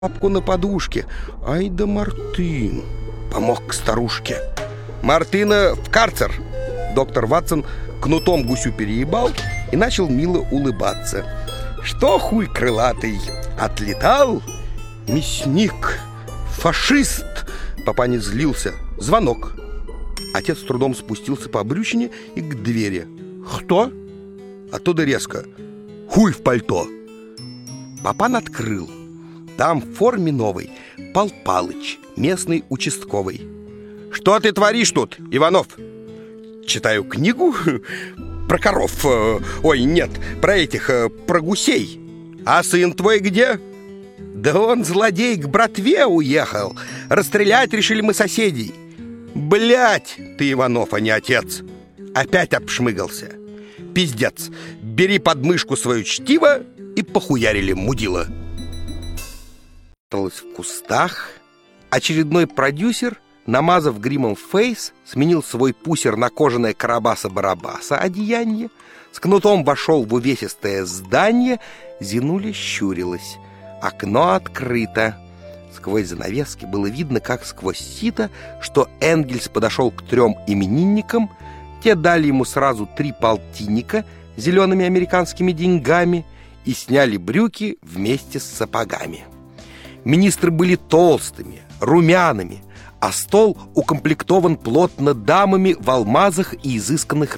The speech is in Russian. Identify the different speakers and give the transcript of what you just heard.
Speaker 1: папку на подушке. Ай да Мартын помог к старушке. Мартына в карцер. Доктор Ватсон кнутом гусю переебал и начал мило улыбаться. Что хуй крылатый отлетал? Мясник, фашист. Папанец злился. Звонок. Отец с трудом спустился по брючине и к двери. Кто? Оттуда резко. Хуй в пальто. Папан открыл. Там в форме новой Пал Палыч, местный участковый. Что ты творишь тут, Иванов? Читаю книгу про коров. Ой, нет, про этих, про гусей. А сын твой где? Да он, злодей, к братве уехал. Расстрелять решили мы соседей. Блядь, ты, Иванов, а не отец. Опять обшмыгался. Пиздец, бери под мышку свое чтиво и похуярили, мудила. В кустах очередной продюсер, намазав гримом фейс, сменил свой пусер на кожаное Карабаса-Барабаса одеяние, с кнутом вошел в увесистое здание. Зинуля щурилась. Окно открыто. Сквозь занавески было видно, как сквозь сито, что Энгельс подошел к 3 именинникам. Те дали ему сразу 3 полтинника зелеными американскими деньгами и сняли брюки вместе с сапогами. Министры были толстыми, румяными, а стол укомплектован плотно дамами в алмазах и изысканных